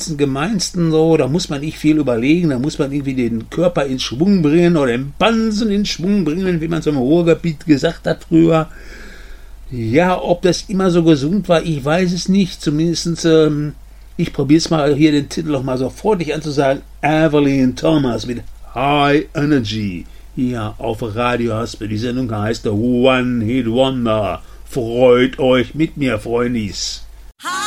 feinsten, gemeinsten so, da muss man nicht viel überlegen, da muss man irgendwie den Körper in Schwung bringen oder den Bansen in Schwung bringen, wie man so im Ruhrgebiet gesagt hat früher. Ja, ob das immer so gesund war, ich weiß es nicht, zumindest ich probiere es mal hier den Titel noch mal so freundlich anzusagen, Evelyn Thomas mit High Energy, hier auf Radio Haspe, die Sendung heißt One Hit Wonder. Freut euch mit mir, Freundis.